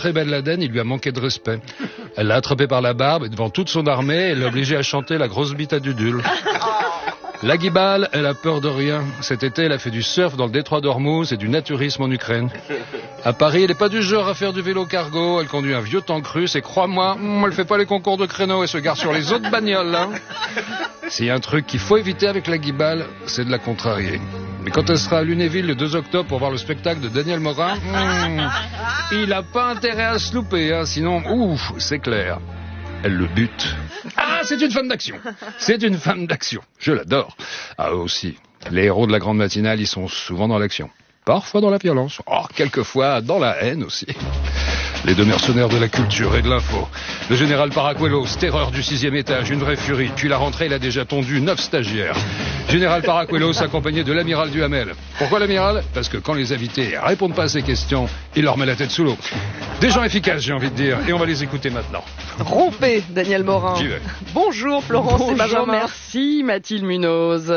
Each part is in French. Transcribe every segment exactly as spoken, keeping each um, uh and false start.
rencontré Ben Laden, il lui a manqué de respect. Elle l'a attrapé par la barbe et devant toute son armée, elle l'a obligé à chanter la grosse bite à Dudul. La Guibal, elle a peur de rien. Cet été, elle a fait du surf dans le détroit d'Ormuz et du naturisme en Ukraine. À Paris, elle n'est pas du genre à faire du vélo cargo. Elle conduit un vieux tank russe et crois-moi, elle fait pas les concours de créneaux et se gare sur les autres bagnoles. Hein. S'il y a un truc qu'il faut éviter avec la Guibal, c'est de la contrarier. Mais quand elle sera à Lunéville le deux octobre pour voir le spectacle de Daniel Morin, hmm, il n'a pas intérêt à se louper, hein, sinon, ouf, c'est clair. Elle le bute. Ah, c'est une femme d'action. C'est une femme d'action. Je l'adore. Ah, aussi. Les héros de la grande matinale, ils sont souvent dans l'action. Parfois dans la violence. Oh, quelquefois dans la haine aussi. Les deux mercenaires de la culture et de l'info. Le général Paracuelos, terreur du sixième étage, une vraie furie. Puis la rentrée, il a déjà tondu neuf stagiaires. Général Paracuelos accompagné de l'amiral Duhamel. Pourquoi l'amiral ? Parce que quand les invités répondent pas à ces questions, il leur met la tête sous l'eau. Des gens efficaces, j'ai envie de dire. Et on va les écouter maintenant. Rompez, Daniel Morin. J'y vais. Bonjour Florence Bonjour, et Benjamin. merci Mathilde Munoz.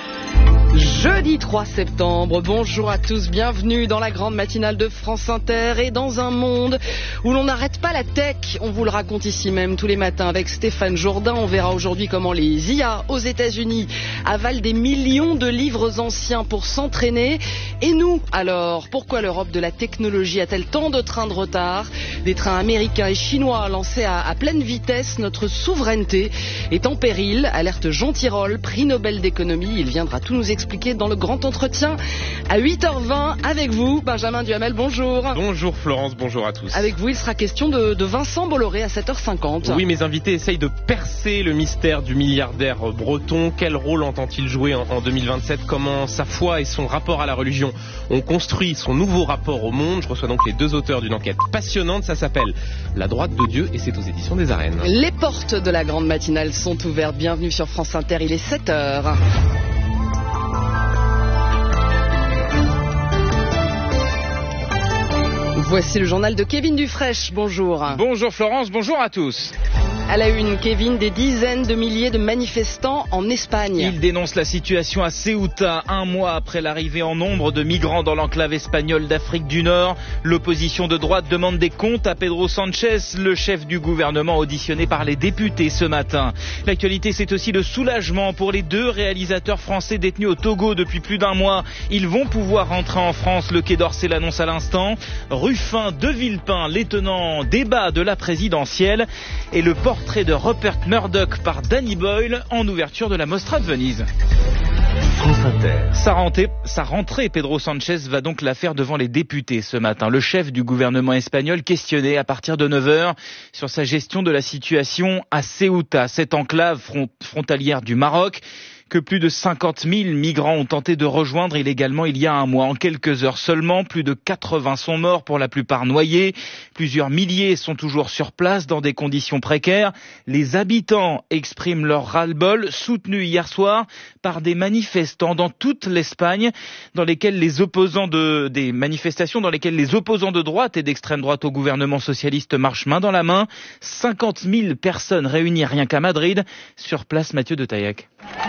Jeudi trois septembre, bonjour à tous, bienvenue dans la grande matinale de France Inter et dans un monde où l'on n'arrête pas la tech. On vous le raconte ici même tous les matins avec Stéphane Jourdain. On verra aujourd'hui comment les I A aux États-Unis avalent des millions de livres anciens pour s'entraîner. Et nous, alors, pourquoi l'Europe de la technologie a-t-elle tant de trains de retard ? Des trains américains et chinois lancés à, à pleine vitesse, notre souveraineté est en péril. Alerte Jean Tirole, prix Nobel d'économie. Il viendra tout nous expliquer dans le grand entretien à huit heures vingt avec vous, Benjamin Duhamel, bonjour. Bonjour Florence, bonjour à tous. Avec vous, il sera question de, de Vincent Bolloré à sept heures cinquante. Oui, mes invités essayent de percer le mystère du milliardaire breton. Quel rôle entend-il jouer en, en deux mille vingt-sept ? Comment sa foi et son rapport à la religion ont construit son nouveau rapport au monde ? Je reçois donc les deux auteurs d'une enquête passionnante. Ça s'appelle La droite de Dieu et c'est aux éditions des Arènes. Les portes de la grande matinale sont ouvertes. Bienvenue sur France Inter, il est sept heures. Voici le journal de Kevin Dufraîche. Bonjour. Bonjour Florence, bonjour à tous. À la une, Kevin, des dizaines de milliers de manifestants en Espagne. Ils dénoncent la situation à Ceuta, un mois après l'arrivée en nombre de migrants dans l'enclave espagnole d'Afrique du Nord. L'opposition de droite demande des comptes à Pedro Sánchez, le chef du gouvernement auditionné par les députés ce matin. L'actualité, c'est aussi le soulagement pour les deux réalisateurs français détenus au Togo depuis plus d'un mois. Ils vont pouvoir rentrer en France, le Quai d'Orsay l'annonce à l'instant. Ruffin de Villepin, l'étonnant débat de la présidentielle et le portrait de Rupert Murdoch par Danny Boyle en ouverture de la Mostra de Venise. France Inter. Sa rentrée, sa rentrée, Pedro Sánchez va donc la faire devant les députés ce matin. Le chef du gouvernement espagnol questionné à partir de neuf heures sur sa gestion de la situation à Ceuta, cette enclave front, frontalière du Maroc, que plus de cinquante mille migrants ont tenté de rejoindre illégalement il y a un mois. En quelques heures seulement, plus de quatre-vingts sont morts, pour la plupart noyés. Plusieurs milliers sont toujours sur place dans des conditions précaires. Les habitants expriment leur ras-le-bol, soutenus hier soir par des manifestants dans toute l'Espagne, dans lesquels les opposants de, des manifestations dans lesquelles les opposants de droite et d'extrême droite au gouvernement socialiste marchent main dans la main. cinquante mille personnes réunies rien qu'à Madrid. Sur place, Mathieu de Taillac.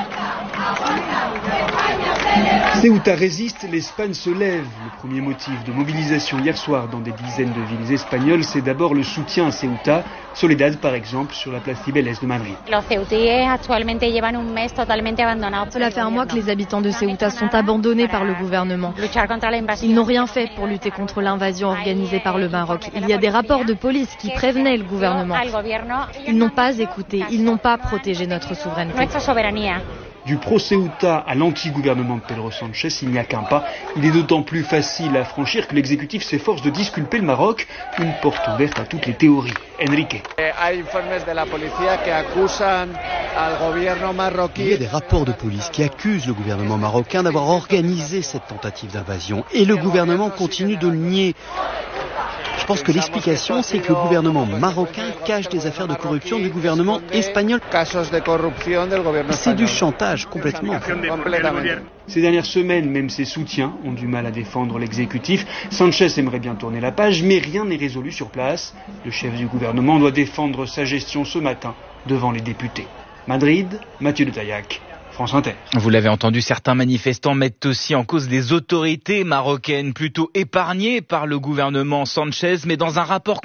Ceuta résiste, l'Espagne se lève. Le premier motif de mobilisation hier soir dans des dizaines de villes espagnoles, c'est d'abord le soutien à Ceuta. Soledad, par exemple, sur la place Cibeles de Madrid. Cela fait un mois que les habitants de Ceuta sont abandonnés par le gouvernement. Ils n'ont rien fait pour lutter contre l'invasion organisée par le Maroc. Il y a des rapports de police qui prévenaient le gouvernement. Ils n'ont pas écouté, ils n'ont pas protégé notre souveraineté. Du pro-Ceuta à l'anti-gouvernement de Pedro Sánchez, il n'y a qu'un pas. Il est d'autant plus facile à franchir que l'exécutif s'efforce de disculper le Maroc. Une porte ouverte à toutes les théories. Enrique. Il y a des rapports de police qui accusent le gouvernement marocain d'avoir organisé cette tentative d'invasion. Et le gouvernement continue de le nier. Je pense que l'explication, c'est que le gouvernement marocain cache des affaires de corruption du gouvernement espagnol. C'est du chantage, complètement. Ces dernières semaines, même ses soutiens ont du mal à défendre l'exécutif. Sánchez aimerait bien tourner la page, mais rien n'est résolu sur place. Le chef du gouvernement doit défendre sa gestion ce matin devant les députés. Madrid, Mathieu de Taillac. France Inter. Vous l'avez entendu, certains manifestants mettent aussi en cause les autorités marocaines, plutôt épargnées par le gouvernement Sánchez, mais dans un rapport